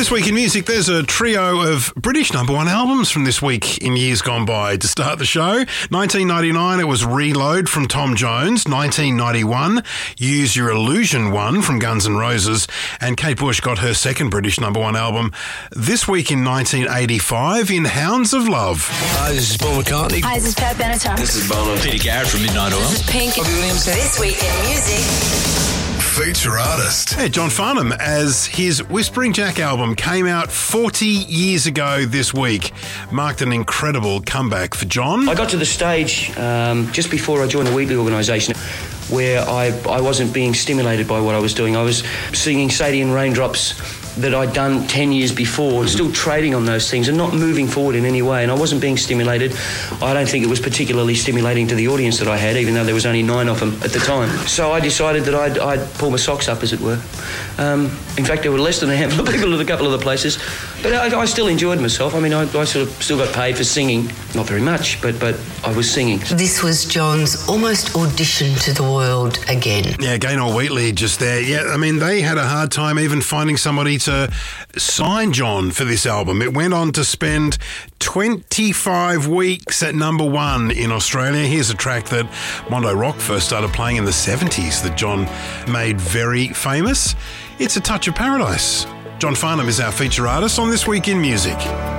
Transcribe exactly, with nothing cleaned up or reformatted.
This week in music, there's a trio of British number one albums from this week in years gone by. To start the show, nineteen ninety-nine, it was Reload from Tom Jones. nineteen ninety-one, Use Your Illusion won from Guns N' Roses. And Kate Bush got her second British number one album this week in nineteen eighty-five in Hounds of Love. Hi, this is Paul McCartney. Hi, this is Pat Benatar. This is Bono. Peter Garrett from Midnight Oil. This is Pink. Robbie Williams. This week in music. Feature artist. Hey, John Farnham, as his Whispering Jack album came out forty years ago this week, marked an incredible comeback for John. I got to the stage um, just before I joined the Wheatley organisation where I, I wasn't being stimulated by what I was doing. I was singing Sadie and Raindrops that I'd done ten years before and still trading on those things and not moving forward in any way, and I wasn't being stimulated. I don't think it was particularly stimulating to the audience that I had, even though there was only nine of them at the time. So I decided that I'd, I'd pull my socks up, as it were. Um, in fact, there were less than a handful of people at a couple of the places, but I, I still enjoyed myself. I mean, I, I sort of still got paid for singing, not very much, but, but I was singing. This was John's almost audition to the world again. Yeah, Gaynor Wheatley just there. Yeah, I mean, they had a hard time even finding somebody to sign John for this album. It went on to spend twenty-five weeks at number one in Australia. Here's a track that Mondo Rock first started playing in the seventies that John made very famous. It's A Touch of Paradise. John Farnham is our feature artist on This Week in Music.